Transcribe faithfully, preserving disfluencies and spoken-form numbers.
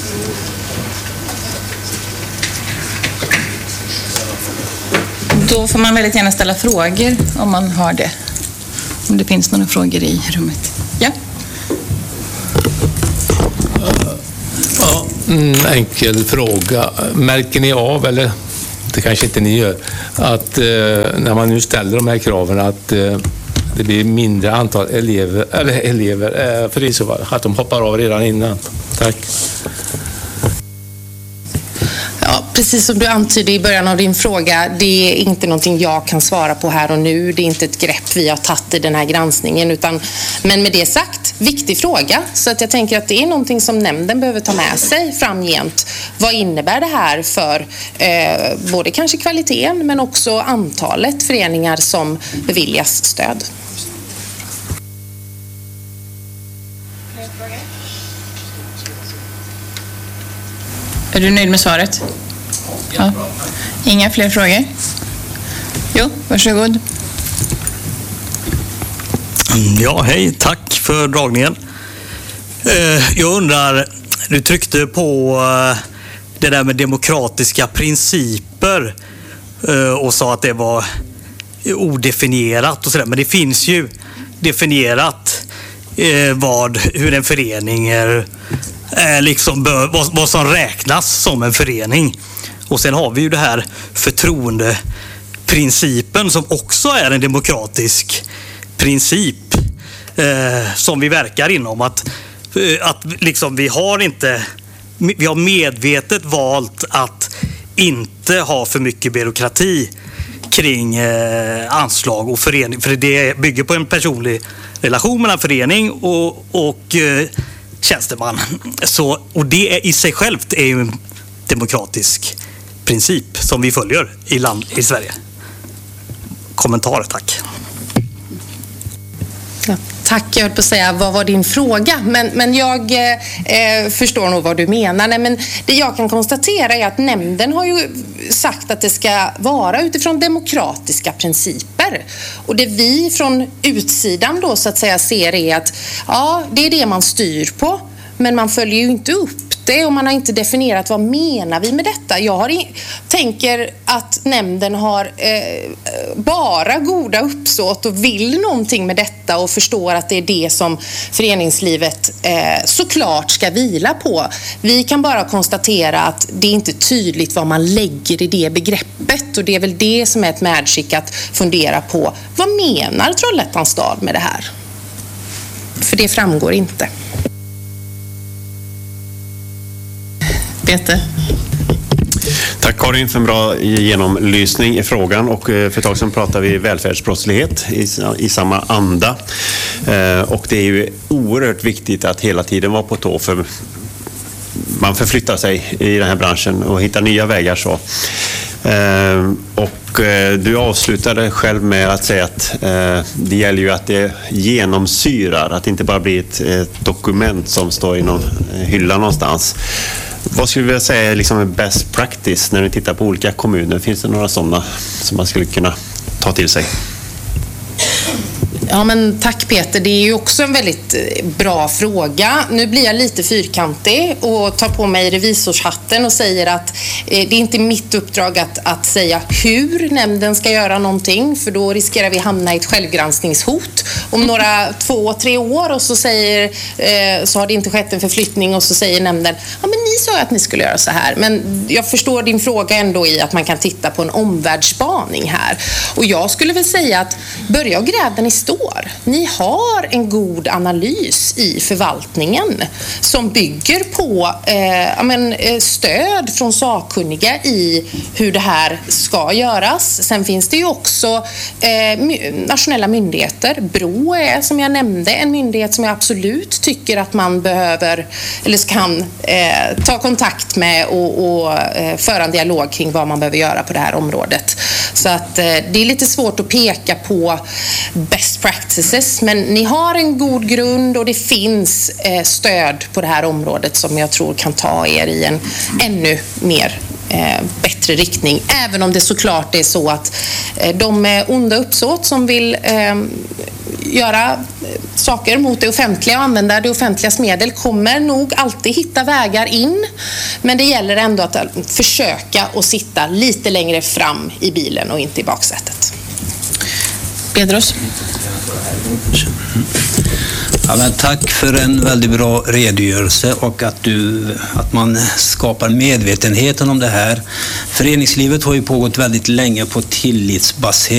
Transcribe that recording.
Då får man väldigt gärna ställa frågor om man har det. Om det finns några frågor i rummet. Ja? Ja, en enkel fråga. Märker ni av, eller det kanske inte ni gör, att eh, när man nu ställer de här kraven att eh, det blir mindre antal elever, eller elever eh, för det är så att de hoppar av redan innan? Tack. Ja, precis som du antydde i början av din fråga, det är inte någonting jag kan svara på här och nu. Det är inte ett grepp vi har tagit i den här granskningen. Utan, men med det sagt, viktig fråga. Så att jag tänker att det är någonting som nämnden behöver ta med sig framgent. Vad innebär det här för eh, både kanske kvaliteten men också antalet föreningar som beviljas stöd? Är du nöjd med svaret? Ja. Inga fler frågor? Jo, varsågod. Ja, hej. Tack för dragningen. Jag undrar, du tryckte på det där med demokratiska principer och sa att det var odefinierat och sådär. Men det finns ju definierat vad, hur en förening är, liksom bör, vad, vad som räknas som en förening. Och sen har vi ju det här förtroendeprincipen som också är en demokratisk princip eh, som vi verkar inom. Att, att liksom vi har inte vi har medvetet valt att inte ha för mycket byråkrati kring eh, anslag och förening. För det bygger på en personlig relation mellan förening och, och eh, tjänsteman. Så, och det är i sig självt är ju en demokratisk princip som vi följer i, land, i Sverige. Kommentarer, tack. Ja, tack, jag höll på att säga, vad var din fråga? Men, men jag eh, förstår nog vad du menar. Nej, men det jag kan konstatera är att nämnden har ju sagt att det ska vara utifrån demokratiska principer. Och det vi från utsidan då så att säga ser är att ja, det är det man styr på. Men man följer ju inte upp det och man har inte definierat vad menar vi med detta. Jag har i, tänker att nämnden har eh, bara goda uppsåt och vill någonting med detta och förstår att det är det som föreningslivet eh, såklart ska vila på. Vi kan bara konstatera att det är inte tydligt vad man lägger i det begreppet och det är väl det som är ett medskick att fundera på. Vad menar Trollhättans stad med det här? För det framgår inte. Peter. Tack Karin för en bra genomlysning i frågan och för ett tag sedan pratade vi välfärdsbrottslighet i, i samma anda och det är ju oerhört viktigt att hela tiden vara på tå för man förflyttar sig i den här branschen och hittar nya vägar så. Och du avslutade själv med att säga att det gäller ju att det genomsyrar, att det inte bara blir ett, ett dokument som står i någon hylla någonstans. Vad skulle du vilja säga är liksom best practice när du tittar på olika kommuner? Finns det några sådana som man skulle kunna ta till sig? Ja, men tack Peter, det är ju också en väldigt bra fråga. Nu blir jag lite fyrkantig och tar på mig revisorshatten och säger att eh, det är inte mitt uppdrag att, att säga hur nämnden ska göra någonting, för då riskerar vi hamna i ett självgranskningshot om några två, tre år och så säger eh, så har det inte skett en förflyttning och så säger nämnden, ja men ni sa att ni skulle göra så här. Men jag förstår din fråga ändå i att man kan titta på en omvärldsspaning här. Och jag skulle väl säga att börja och gräv den i stå. Ni har en god analys i förvaltningen som bygger på eh, men, stöd från sakkunniga i hur det här ska göras. Sen finns det ju också eh, nationella myndigheter. B R O är, som jag nämnde, en myndighet som jag absolut tycker att man behöver eller kan eh, ta kontakt med och, och eh, föra en dialog kring vad man behöver göra på det här området. Så att eh, det är lite svårt att peka på best practices, men ni har en god grund och det finns eh, stöd på det här området som jag tror kan ta er i en ännu mer eh, bättre riktning, även om det såklart är så att eh, de med onda uppsåt som vill eh, göra eh, saker mot det offentliga och använda det offentligas medel kommer nog alltid hitta vägar in. Men det gäller ändå att försöka att sitta lite längre fram i bilen och inte i baksätet. Pedros? Ja, men tack för en väldigt bra redogörelse och att, du, att man skapar medvetenheten om det här. Föreningslivet har ju pågått väldigt länge på tillitsbaserat